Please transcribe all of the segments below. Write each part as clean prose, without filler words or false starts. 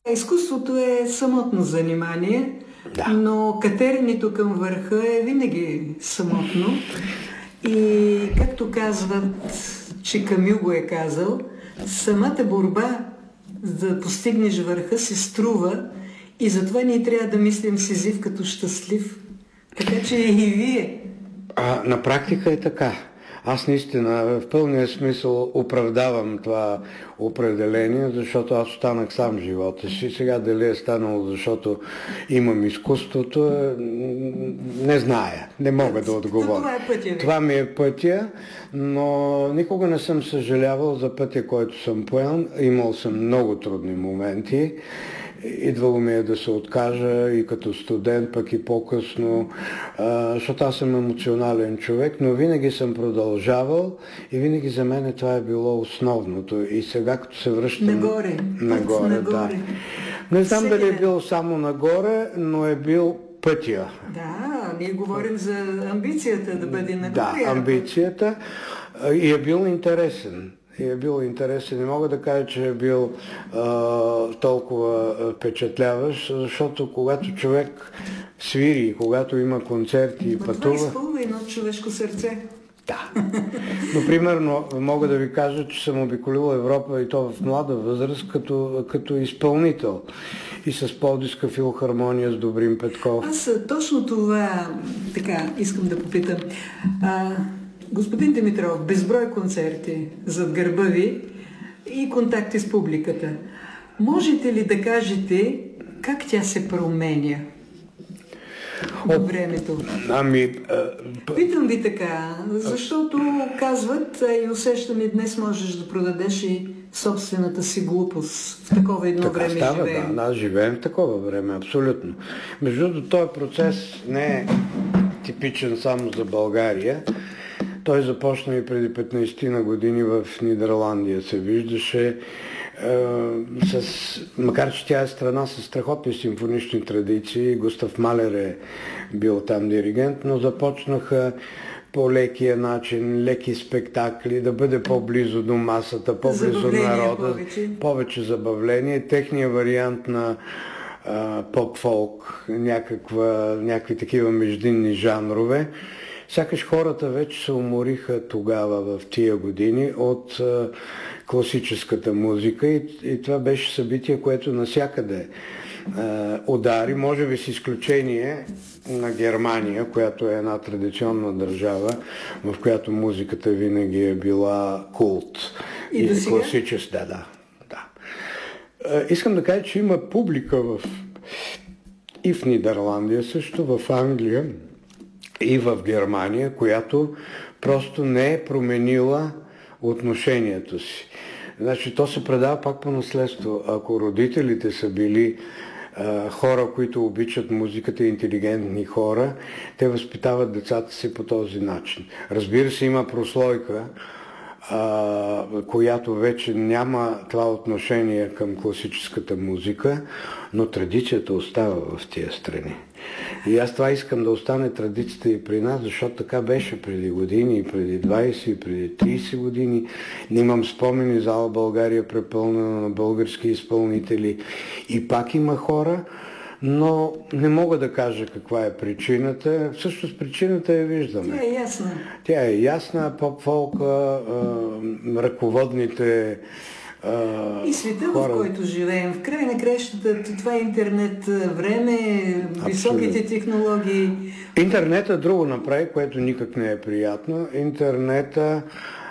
Изкуството е самотно занимание, Да. но катеренето към върха е винаги самотно. И както казват, че Камю го е казал, самата борба за да постигнеш върха се струва и затова ние трябва да мислим Сизиф като щастлив. Така че и вие. На практика е така. Аз наистина в пълния смисъл оправдавам това определение, защото аз останах сам в живота си. Сега дали е станало, защото имам изкуството, не зная. Не мога да отговоря. Това е пътя ви. Това ми е пътя, но никога не съм съжалявал за пътя, който съм поел. Имал съм много трудни моменти. Идвало ми е да се откажа и като студент, пък и по-късно, защото аз съм емоционален човек, но винаги съм продължавал и винаги за мен това е било основното. И сега като се връщам... Нагоре, да. Не знам дали е бил само нагоре, но е бил пътя. Да, ние говорим за амбицията да бъде нагоре. Да, амбицията и е бил интересен. Не мога да кажа, че е бил толкова впечатляващ, защото когато човек свири, когато има концерти и пътува... Това изпълва едно човешко сърце. Да. Но примерно мога да ви кажа, че съм обиколил Европа и то в млада възраст като изпълнител. И с Пловдивска филхармония с Добрин Петков. Аз точно това така искам да попитам. Господин Димитров, безброй концерти зад гърба ви и контакти с публиката. Можете ли да кажете как тя се променя във времето? Питам ви така, защото казват и усещам и днес можеш да продадеш и собствената си глупост. В такова едно време живеем. Да, живеем в такова време, абсолютно. Между другото, този процес не е типичен само за България. Той започна и преди 15 години в Нидерландия. Се виждаше, макар че тя е страна с страхотни симфонични традиции, Густав Малер е бил там диригент, но започнаха по лекия начин, леки спектакли, да бъде по-близо до масата, по-близо до народа, повече забавление. Техният вариант на поп-фолк, някакви такива междинни жанрове. Сякаш хората вече се умориха тогава в тия години от класическата музика и това беше събитие, което навсякъде удари, може би с изключение на Германия, която е една традиционна държава, в която музиката винаги е била култ. И класическа, да. Искам да кажа, че има публика и в Нидерландия, също в Англия, и в Германия, която просто не е променила отношението си. Значи, то се предава пак по наследство. Ако родителите са били хора, които обичат музиката, интелигентни хора, те възпитават децата си по този начин. Разбира се, има прослойка, която вече няма това отношение към класическата музика, но традицията остава в тия страни. И аз това искам да остане традицията и при нас, защото така беше преди години, и преди 20, и преди 30 години. Имам спомени, зала България препълнена на български изпълнители и пак има хора, но не мога да кажа каква е причината. Всъщност причината я виждаме. Тя е ясна. Тя е ясна, поп-фолка, ръководните и света, в който живеем. В край на кращата, това е интернет време, високите технологии. Интернета друго направи, което никак не е приятно. Интернета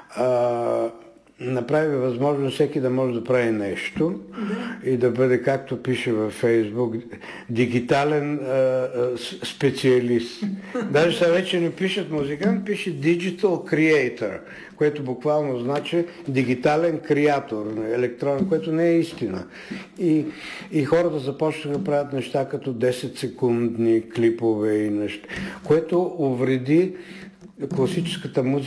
направи възможно всеки да може да прави нещо и да бъде, както пише във Фейсбук, дигитален специалист. Даже сега вече не пишат музикант, пише Digital Creator, което буквално значи дигитален креатор, електронен, което не е истина. И хората започнаха да правят неща като 10-секундни клипове и неща, което увреди класическата музика.